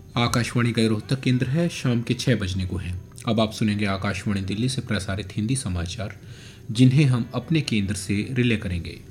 आकाशवाणी का रोहतक केंद्र है, शाम के 6 बजने को है। अब आप सुनेंगे आकाशवाणी दिल्ली से प्रसारित हिंदी समाचार, जिन्हें हम अपने केंद्र से रिले करेंगे।